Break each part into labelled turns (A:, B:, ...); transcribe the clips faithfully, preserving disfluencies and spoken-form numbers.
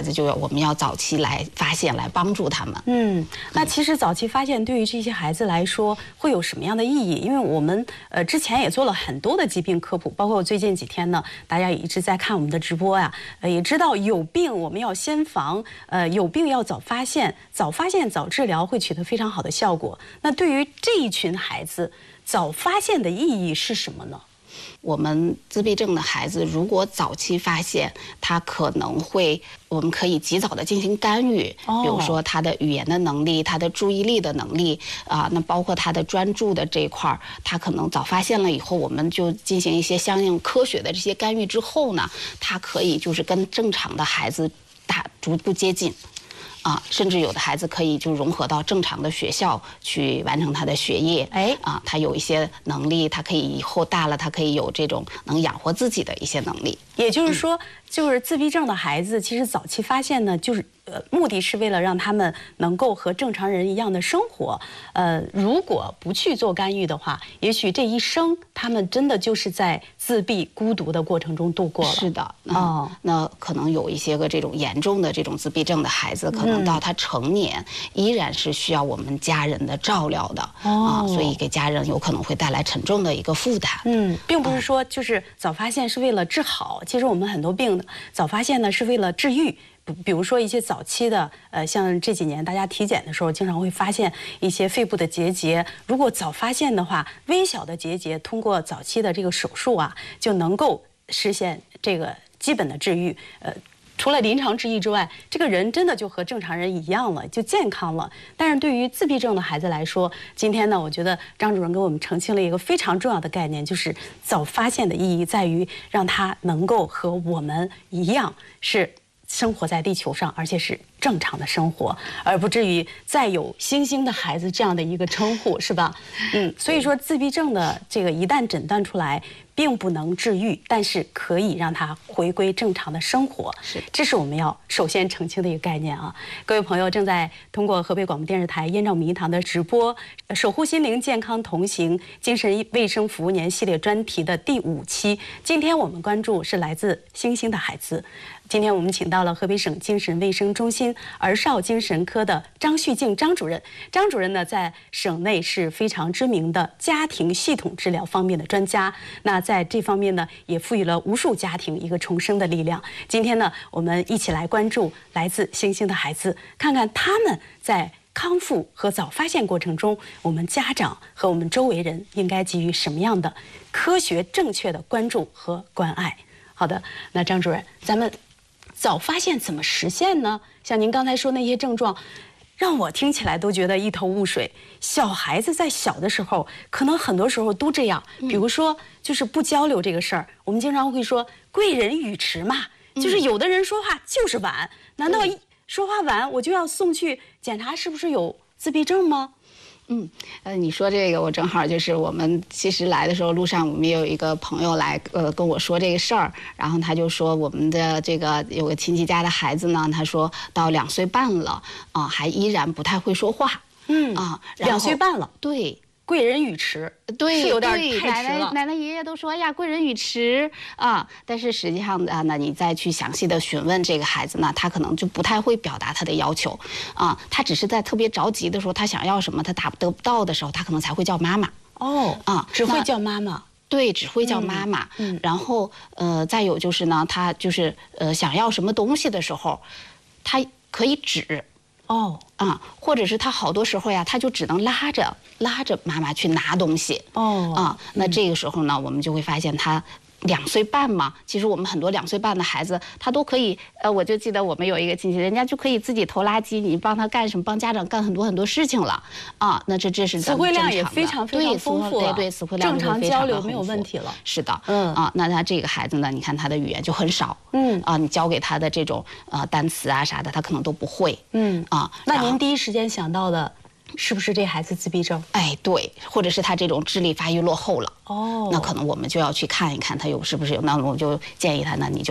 A: 孩子就要我们要早期来发现，来帮助他们。
B: 嗯，那其实早期发现对于这些孩子来说会有什么样的意义？因为我们呃之前也做了很多的疾病科普，包括最近几天呢，大家也一直在看我们的直播呀，呃，也知道有病我们要先防，呃，有病要早发现，早发现早治疗会取得非常好的效果。那对于这一群孩子，早发现的意义是什么呢？
A: 我们自闭症的孩子，如果早期发现，他可能会，我们可以及早的进行干预，
B: 哦、
A: 比如说他的语言的能力，他的注意力的能力啊，那包括他的专注的这一块儿，他可能早发现了以后，我们就进行一些相应科学的这些干预之后呢，他可以就是跟正常的孩子大逐步接近。啊，甚至有的孩子可以就融合到正常的学校去完成他的学业。
B: 哎，
A: 啊，他有一些能力，他可以以后大了，他可以有这种能养活自己的一些能力。
B: 也就是说，就是自闭症的孩子，其实早期发现呢，就是呃，目的是为了让他们能够和正常人一样的生活。呃，如果不去做干预的话，也许这一生他们真的就是在自闭、孤独的过程中度过了。
A: 是的，
B: 哦，
A: 那可能有一些个这种严重的这种自闭症的孩子，可能到他成年、嗯、依然是需要我们家人的照料的。哦，啊，所以给家人有可能会带来沉重的一个负担。
B: 嗯，并不是说就是早发现是为了治好。其实我们很多病的早发现呢是为了治愈，比比如说一些早期的，呃，像这几年大家体检的时候，经常会发现一些肺部的结节。如果早发现的话，微小的结节通过早期的这个手术啊，就能够实现这个基本的治愈。呃。除了临床治愈之外，这个人真的就和正常人一样了，就健康了。但是对于自闭症的孩子来说，今天呢，我觉得张主任给我们澄清了一个非常重要的概念，就是早发现的意义在于让他能够和我们一样是生活在地球上，而且是正常的生活，而不至于再有星星的孩子这样的一个称呼，是吧？嗯，所以说自闭症的这个一旦诊断出来，并不能治愈，但是可以让他回归正常的生活。
A: 是，
B: 这是我们要首先澄清的一个概念啊！各位朋友正在通过河北广播电视台燕赵名堂的直播，守护心灵健康同行精神卫生服务年系列专题的第五期。今天我们关注是来自星星的孩子。今天我们请到了河北省精神卫生中心儿少精神科的张旭静张主任。张主任呢，在省内是非常知名的家庭系统治疗方面的专家。那在这方面呢，也赋予了无数家庭一个重生的力量。今天呢，我们一起来关注来自星星的孩子，看看他们在康复和早发现过程中，我们家长和我们周围人应该给予什么样的科学正确的关注和关爱。好的，那张主任，咱们早发现怎么实现呢？像您刚才说那些症状，让我听起来都觉得一头雾水。小孩子在小的时候，可能很多时候都这样。比如说，就是不交流这个事儿，我们经常会说“贵人语迟”嘛，就是有的人说话就是晚。难道说话晚我就要送去检查是不是有自闭症吗？
A: 嗯，呃，你说这个，我正好就是我们其实来的时候，路上我们也有一个朋友来，呃，跟我说这个事儿，然后他就说我们的这个有个亲戚家的孩子呢，他说到两岁半了啊、呃，还依然不太会说话，
B: 嗯啊，两岁半了，
A: 对。
B: 贵人语迟，
A: 对，
B: 是有点太迟了。
A: 奶奶、奶奶、爷爷都说，哎呀，贵人语迟啊。但是实际上啊，那你再去详细的询问这个孩子呢，他可能就不太会表达他的要求啊。他只是在特别着急的时候，他想要什么，他达得不到的时候，他可能才会叫妈妈。
B: 哦，啊，只会叫妈妈。
A: 对，只会叫妈妈。嗯，然后呃，再有就是呢，他就是呃想要什么东西的时候，他可以指。哦，啊，或者是他好多时候呀，他就只能拉着拉着妈妈去拿东西。哦，啊，那这个时候呢，我们就会发现他两岁半嘛，其实我们很多两岁半的孩子，他都可以，呃，我就记得我们有一个亲戚，人家就可以自己拖拉机，你帮他干什么，帮家长干很多很多事情了。啊，那这这是
B: 词汇量也非常非常丰富了，
A: 对对，词汇量
B: 正常交流没有问题了。
A: 是的，嗯啊，那他这个孩子呢，你看他的语言就很少，嗯啊，你教给他的这种呃单词啊啥的，他可能都不会，嗯啊。
B: 那您第一时间想到的是不是这孩子自闭症？
A: 哎，对，或者是他这种智力发育落后了。哦，那可能我们就要去看一看他有是不是有，那我就建议他呢，你就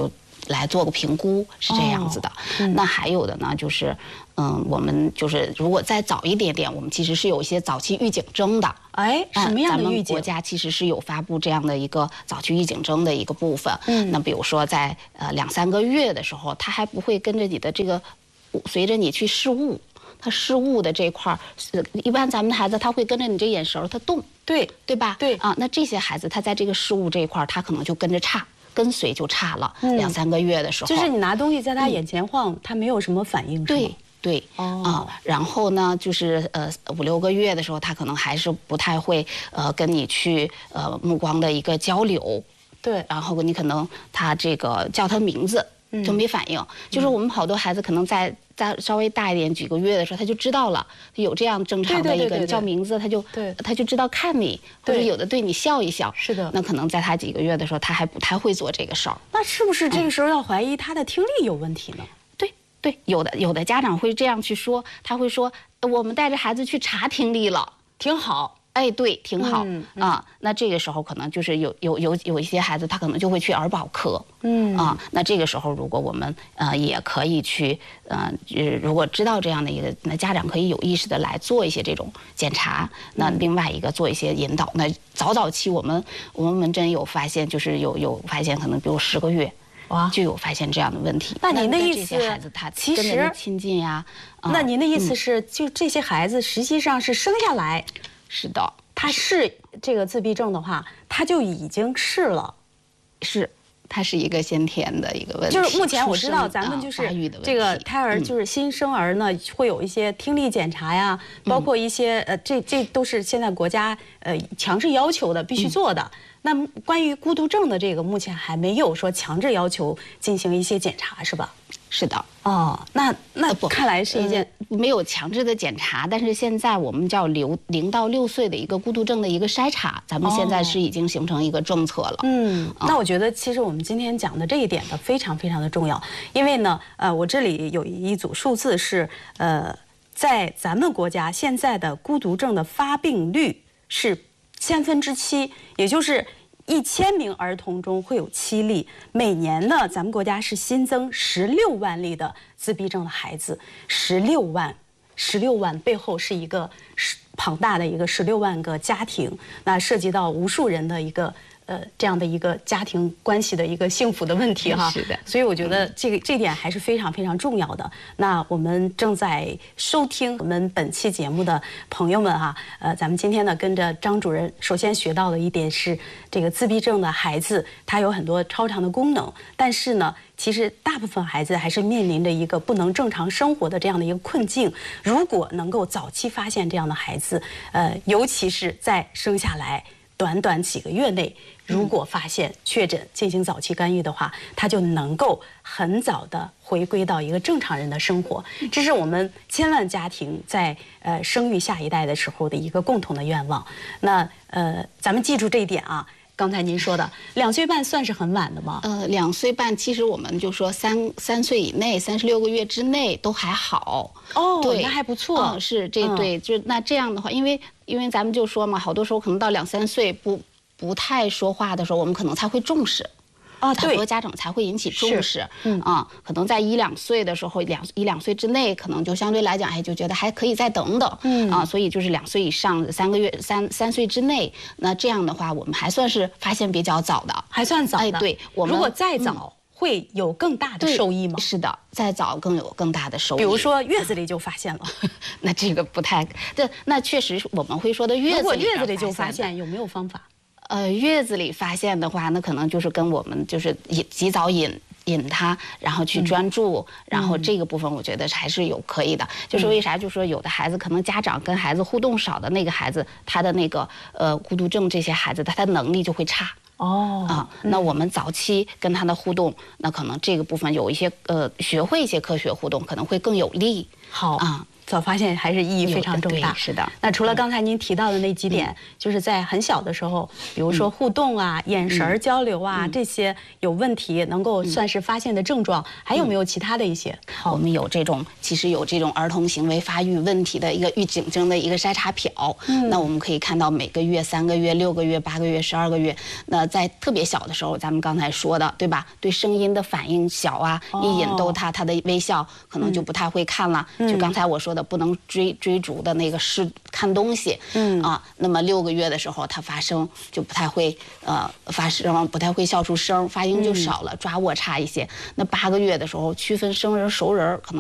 A: 来做个评估，是这样子的。哦嗯、那还有的呢，就是嗯，我们就是如果再早一点点，我们其实是有一些早期预警针的。
B: 哎，什么样的预警？
A: 咱们国家其实是有发布这样的一个早期预警针的一个部分。嗯，那比如说在呃两三个月的时候，它还不会跟着你的这个，随着你去视物，它视物的这一块儿，一般咱们的孩子他会跟着你这眼神儿他动，
B: 对
A: 对吧？
B: 对
A: 啊，那这些孩子他在这个视物这一块儿，他可能就跟着差。跟随就差了、嗯、两三个月的时候，
B: 就是你拿东西在他眼前晃，嗯、他没有什么反应，
A: 对。对，哦、啊，然后呢，就是呃五六个月的时候，他可能还是不太会呃跟你去呃目光的一个交流，
B: 对，
A: 然后你可能他这个叫他名字就没反应，嗯、就是我们好多孩子可能在在稍微大一点几个月的时候，他就知道了有这样正常的一个叫名字，他就
B: 对
A: 他就知道看你，或者有的对你笑一笑，
B: 是的，
A: 那可能在他几个月的时候，他还不太会做这个事儿，
B: 那是不是这个时候要怀疑他的听力有问题呢？
A: 对，有的有的家长会这样去说，他会说我们带着孩子去查听力了，
B: 挺好。
A: 哎，对，挺好、嗯嗯、啊。那这个时候可能就是有有有有一些孩子，他可能就会去儿保科，嗯啊。那这个时候，如果我们呃也可以去呃，如果知道这样的一个，那家长可以有意识的来做一些这种检查。那另外一个做一些引导。那早早期我们我们门诊有发现，就是有有发现，可能比如十个月。就有发现这样的问题。
B: 那您的意思，
A: 这些孩子他
B: 其实
A: 亲近呀？
B: 那您的意思是，就这些孩子实际上是生下来，
A: 是的，
B: 他是这个自闭症的话，他就已经是了，
A: 是。它是一个先天的一个问题，
B: 就是目前我知道咱们就是这个胎儿就是新生儿呢，会有一些听力检查呀，包括一些呃，这这都是现在国家呃强制要求的，必须做的。那关于孤独症的这个，目前还没有说强制要求进行一些检查，是吧？
A: 是的。
B: 哦，那那不看来是一件、
A: 呃、没有强制的检查，但是现在我们叫零零到六岁的一个孤独症的一个筛查，咱们现在是已经形成一个政策了。
B: 嗯，嗯那我觉得其实我们今天讲的这一点呢，非常非常的重要，因为呢，呃，我这里有一组数字是，呃，在咱们国家现在的孤独症的发病率是千分之七，也就是一千名儿童中会有七例，每年呢，咱们国家是新增十六万例的自闭症的孩子，十六万，十六万背后是一个庞大的一个十六万个家庭，那涉及到无数人的一个呃这样的一个家庭关系的一个幸福的问题哈。
A: 是的，
B: 所以我觉得这个这点还是非常非常重要的。那我们正在收听我们本期节目的朋友们哈，呃，咱们今天呢跟着张主任，首先学到的一点是，这个自闭症的孩子他有很多超常的功能，但是呢，其实大部分孩子还是面临着一个不能正常生活的这样的一个困境。如果能够早期发现这样的孩子，呃，尤其是在生下来短短几个月内，如果发现确诊进行早期干预的话，他就能够很早的回归到一个正常人的生活。这是我们千万家庭在呃生育下一代的时候的一个共同的愿望。那呃，咱们记住这一点啊。刚才您说的两岁半算是很晚的吗？
A: 呃，两岁半其实我们就说三三岁以内，三十六个月之内都还好。
B: 哦，
A: 对，
B: 那还不错。
A: 嗯，是这对，就那这样的话，因为因为咱们就说嘛，好多时候可能到两三岁不不太说话的时候，我们可能才会重视。
B: 啊，
A: 很多家长才会引起重视，嗯啊，可能在一两岁的时候，两一两岁之内，可能就相对来讲，哎，就觉得还可以再等等，嗯啊，所以就是两岁以上，三个月三三岁之内，那这样的话，我们还算是发现比较早的，
B: 还算早的。
A: 哎，对，我们
B: 如果再早，嗯、会有更大的受益吗？
A: 是的，再早更有更大的受益。
B: 比如说月子里就发现了，
A: 那这个不太，这那确实我们会说的月子里，
B: 如果月子里就发现，有没有方法？
A: 呃，月子里发现的话，那可能就是跟我们就是引及早引引他，然后去专注，嗯、然后这个部分我觉得还是有可以的。嗯、就是为啥？就是说有的孩子可能家长跟孩子互动少的那个孩子，他的那个呃孤独症这些孩子，他的能力就会差。
B: 哦
A: 啊，那我们早期跟他的互动，那可能这个部分有一些呃学会一些科学互动，可能会更有利。
B: 好
A: 啊。
B: 早发现还是意义非常重大。
A: 是的。
B: 那除了刚才您提到的那几点，就是在很小的时候，比如说互动啊、眼神交流啊这些有问题，能够算是发现的症状，还有没有其他的一些？
A: 我们有这种，其实有这种儿童行为发育问题的一个预警征的一个筛查表。那我们可以看到每个月、三个月、六个月、八个月、十二个月。那在特别小的时候，咱们刚才说的，对吧？对声音的反应小啊，一引逗他，他的微笑可能就不太会看了。就刚才我说的，不能追追逐的那个是看东西。嗯啊，那么六个月的时候，他发声就不太会呃发声，不太会笑出声，发音就少了，抓握差一些。那八个月的时候，区分生人熟人可能